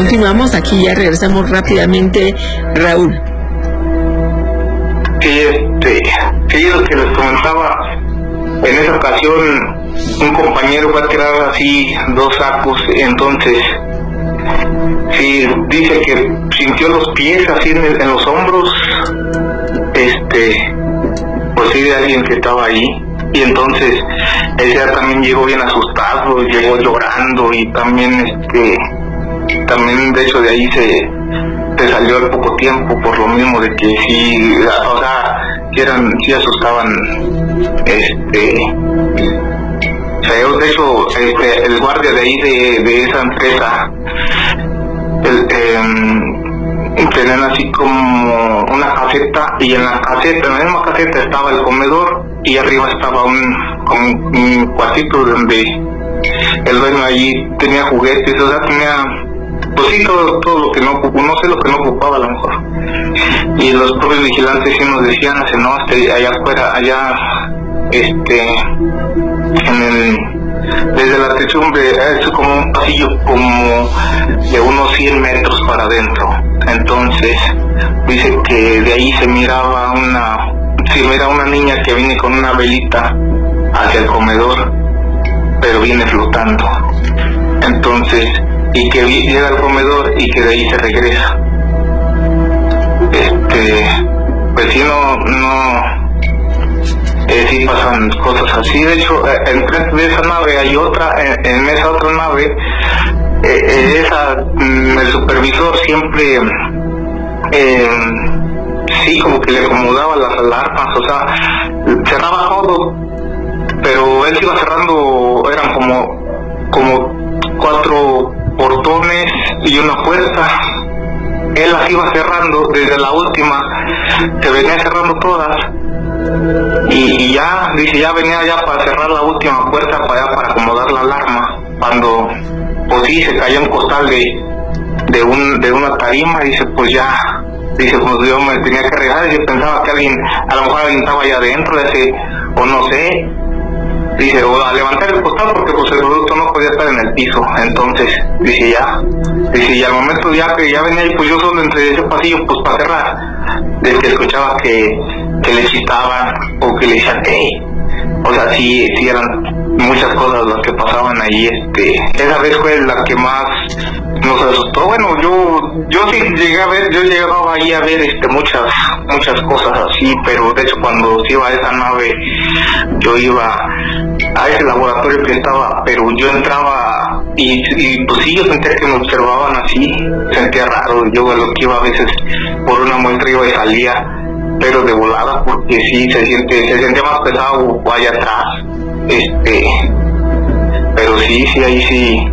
Continuamos, aquí ya regresamos rápidamente, Raúl. Sí, sí, lo que les comentaba, en esa ocasión un compañero va a tirar así 2 sacos, entonces sí, dice que sintió los pies así en los hombros, pues sí, de alguien que estaba ahí, y entonces ella también llegó bien asustado, llegó llorando, y también también de hecho de ahí se salió al poco tiempo, por lo mismo de que sí, o sea, sí asustaban, feos. De hecho, el guardia de ahí de esa empresa, tenían así como una caseta, y en la misma caseta estaba el comedor, y arriba estaba un cuartito donde el dueño allí tenía juguetes, o sea, tenía, pues sí, todo lo que no sé lo que no ocupaba a lo mejor. Y los propios vigilantes sí nos decían, no, allá afuera, allá, desde la techumbre, es como un pasillo como de unos 100 metros para adentro. Entonces dice que de ahí se miraba una niña que viene con una velita hacia el comedor, pero viene flotando. Entonces, y que llega al comedor y que de ahí se regresa. Pues sí, sí pasan cosas así. De hecho, enfrente de esa nave hay otra, en esa otra nave, el supervisor siempre, sí, como que le acomodaba las alarmas, o sea, cerraba todo, pero él se iba cerrando, eran como 4 portones y una puerta. Él las iba cerrando desde la última, se venía cerrando todas, y ya, dice, ya venía ya para cerrar la última puerta para acomodar la alarma, cuando pues sí se cayó un costal de una tarima. Dice, pues ya, dice, pues yo me tenía que regresar, y yo pensaba que a lo mejor alguien estaba allá adentro, dice, o no sé, dice, o a levantar el costal, porque pues el producto no podía estar en el piso. Entonces dice, y al momento ya que ya venía, y pues yo solo entre ese pasillo, pues para cerrar, desde que escuchaba que le citaban, o que le decían, o sea, sí eran muchas cosas las que pasaban ahí. Esa vez fue la que más nos asustó. Bueno, yo sí llegué a ver, yo llegaba ahí a ver muchas cosas así, pero de hecho cuando se iba a esa nave, yo iba a ese laboratorio que estaba, pero yo entraba y pues sí, yo sentía que me observaban así, sentía raro. Yo a lo que iba a veces por una muestra iba y salía, pero de volada, porque sí se siente más pesado allá atrás, pero sí, ahí sí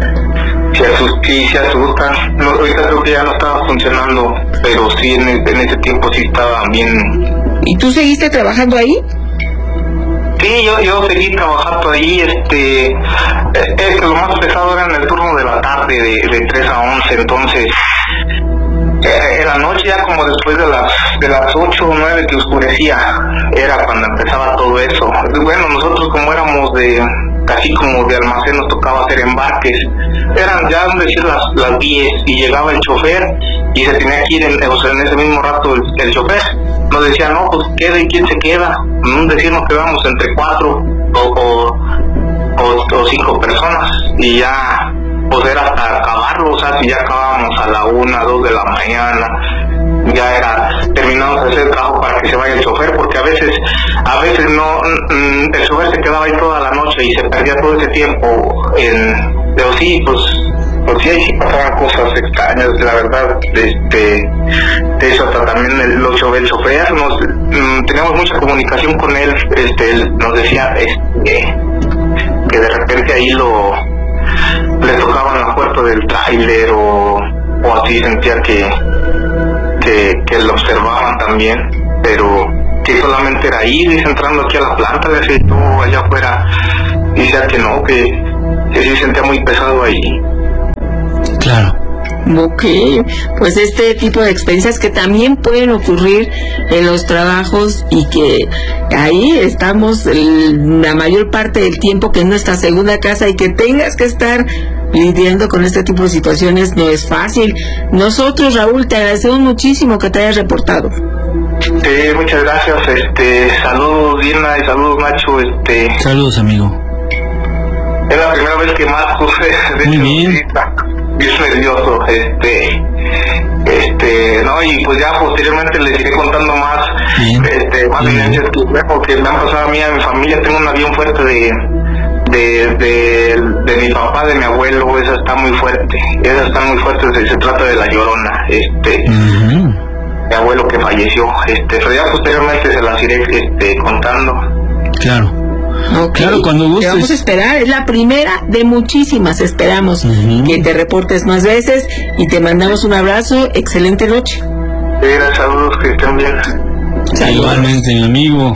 se asustan. No, ahorita creo que ya no estaba funcionando, pero sí en ese tiempo sí estaba bien. ¿Y tú seguiste trabajando ahí? Sí, yo seguí trabajando ahí. Lo más pesado era en el turno de la tarde, de 3 a 11, entonces en la noche, ya como después de las 8 o 9 que oscurecía, era cuando empezaba todo eso. Bueno, nosotros como éramos casi como de almacén, nos tocaba hacer embarques. Eran ya, decir, las 10, y llegaba el chofer y se tenía que ir en ese mismo rato el chofer. Nos decía, no, pues quede, ¿quién se queda? Decir, nos quedamos entre 4 o 5 personas, y ya pues era hasta acabarlo. O sea, si ya acabábamos a la 1, 2 de la mañana, ya terminamos de hacer el trabajo para que se vaya el chofer, porque a veces no, el chofer se quedaba ahí toda la noche y se perdía todo ese tiempo. Pero sí, pues sí, ahí sí pasaban cosas extrañas, la verdad. De eso hasta también el chofer teníamos mucha comunicación con él. Él nos decía que de repente ahí le tocaban la puerta del tráiler, o así, sentía que lo observaban también, pero que solamente era ahí, dice, entrando aquí a la planta, le decía, tú allá afuera, dice que no, que sí sentía muy pesado ahí. Claro. Ok, pues este tipo de experiencias que también pueden ocurrir en los trabajos y que ahí estamos la mayor parte del tiempo, que es nuestra segunda casa, y que tengas que estar lidiando con este tipo de situaciones no es fácil. Nosotros, Raúl, te agradecemos muchísimo que te hayas reportado. Muchas gracias, saludos Diana y saludos Nacho, Saludos, amigo. Es la primera vez que marco, muy bien. Bien nervioso, no, y pues ya posteriormente les iré contando más, más evidencias que me han pasado a mí, a mi familia. Tengo una bien fuerte de mi papá, de mi abuelo. Esa está muy fuerte, se trata de La Llorona, mi abuelo que falleció, pero ya posteriormente se las iré contando. Claro. Okay. Claro, cuando gustes. Te vamos a esperar, es la primera de muchísimas. Esperamos que te reportes más veces y te mandamos un abrazo. Excelente noche. Gracias, saludos, que estén bien. Igualmente, mi amigo.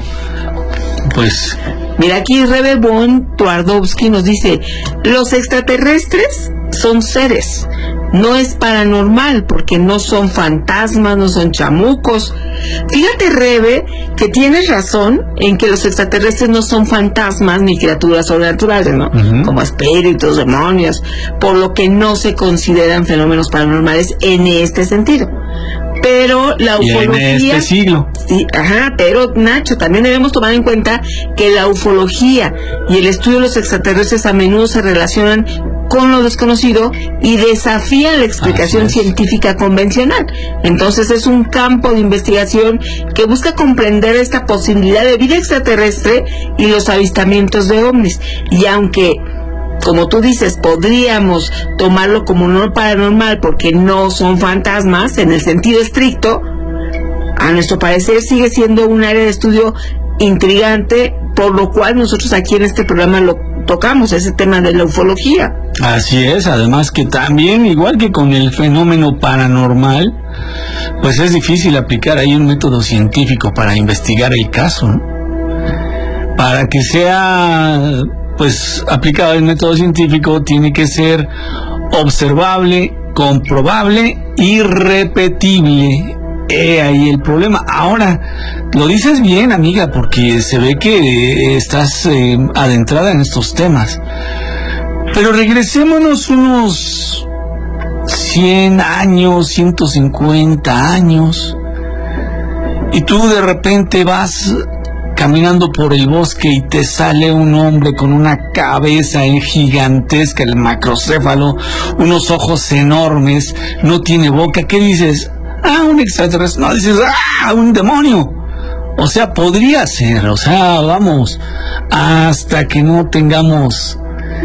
Pues mira, aquí Rebe Von Twardowski nos dice: los extraterrestres son seres, no es paranormal, porque no son fantasmas, no son chamucos. Fíjate, Rebe, que tienes razón en que los extraterrestres no son fantasmas ni criaturas sobrenaturales, ¿no? Como espíritus, demonios, por lo que no se consideran fenómenos paranormales en este sentido. Pero la ufología, en este siglo. Sí, pero Nacho, también debemos tomar en cuenta que la ufología y el estudio de los extraterrestres a menudo se relacionan con lo desconocido y desafían la explicación científica convencional. Entonces es un campo de investigación que busca comprender esta posibilidad de vida extraterrestre y los avistamientos de ovnis. Y aunque, como tú dices, podríamos tomarlo como no paranormal porque no son fantasmas en el sentido estricto, a nuestro parecer sigue siendo un área de estudio intrigante, por lo cual nosotros aquí en este programa lo tocamos, ese tema de la ufología. Así es, además que también, igual que con el fenómeno paranormal, pues es difícil aplicar ahí un método científico para investigar el caso, ¿no? Para que sea pues aplicado el método científico, tiene que ser observable, comprobable y repetible. Ahí el problema. Ahora, lo dices bien, amiga, porque se ve que estás adentrada en estos temas. Pero regresémonos unos 100 años, 150 años, y tú de repente vas caminando por el bosque y te sale un hombre con una cabeza gigantesca, el macrocéfalo, unos ojos enormes, no tiene boca. ¿Qué dices? Un extraterrestre. No, dices, un demonio. O sea, podría ser, vamos, hasta que no tengamos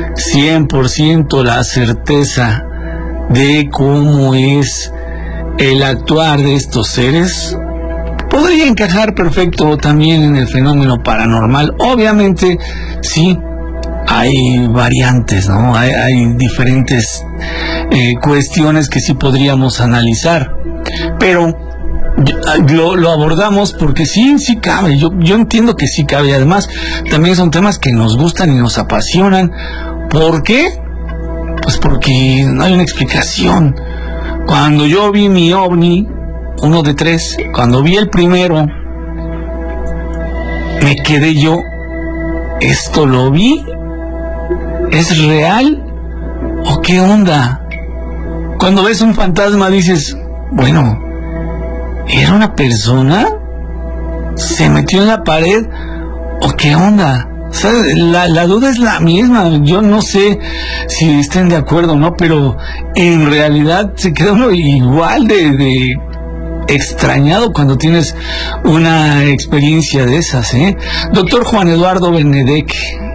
100% la certeza de cómo es el actuar de estos seres, podría encajar perfecto también en el fenómeno paranormal. Obviamente, sí, hay variantes, ¿no? Hay diferentes cuestiones que sí podríamos analizar, pero lo abordamos porque sí cabe. Yo entiendo que sí cabe. Además, también son temas que nos gustan y nos apasionan. ¿Por qué? Pues porque no hay una explicación. Cuando yo vi mi ovni, uno de 3, cuando vi el primero, me quedé yo, ¿esto lo vi? ¿Es real? ¿O qué onda? Cuando ves un fantasma dices, bueno, ¿era una persona? ¿Se metió en la pared? ¿O qué onda? O sea, la duda es la misma. Yo no sé si estén de acuerdo o no, pero en realidad se queda uno igual de extrañado cuando tienes una experiencia de esas, Doctor Juan Eduardo Bendec,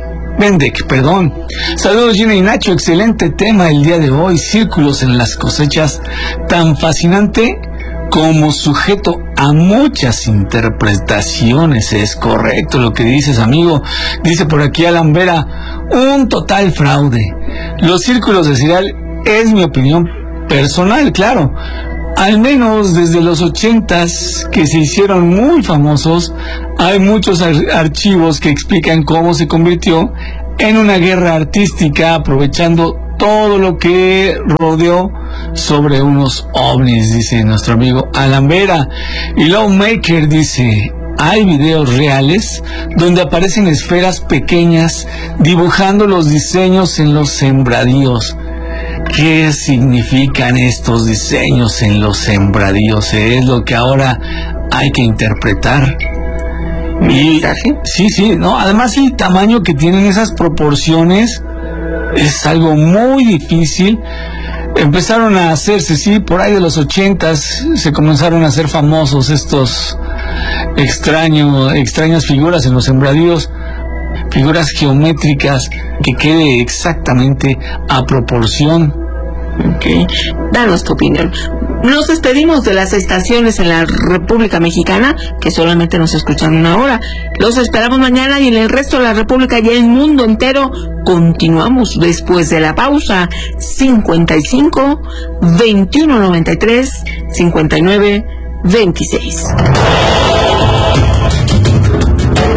saludos Gina y Nacho, excelente tema el día de hoy, círculos en las cosechas, tan fascinante como sujeto a muchas interpretaciones. Es correcto lo que dices, amigo. Dice por aquí Alan Vera, un total fraude. Los círculos de Ciral es mi opinión personal, claro. Al menos desde los 80s, que se hicieron muy famosos, hay muchos archivos que explican cómo se convirtió en una guerra artística, aprovechando todo lo que rodeó sobre unos ovnis, dice nuestro amigo Alan Vera. Y Lawmaker dice: hay videos reales donde aparecen esferas pequeñas dibujando los diseños en los sembradíos. ¿Qué significan estos diseños en los sembradíos? Es lo que ahora hay que interpretar. Y sí, no, además el tamaño que tienen esas proporciones es algo muy difícil. Empezaron a hacerse, sí, por ahí de los 80s se comenzaron a hacer famosos estos extrañas figuras en los sembradíos, figuras geométricas que quede exactamente a proporción. Okay. Danos tu opinión. Nos despedimos de las estaciones en la República Mexicana, que solamente nos escuchan una hora. Los esperamos mañana, y en el resto de la República y el mundo entero continuamos después de la pausa. 55 21 93 59 26.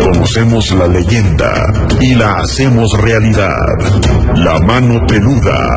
Conocemos la leyenda y la hacemos realidad. La mano peluda.